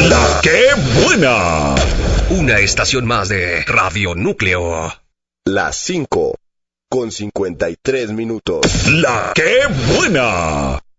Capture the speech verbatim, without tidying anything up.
La que buena. Una estación más de Radio Núcleo. Las cinco con cincuenta y tres minutos. La que buena.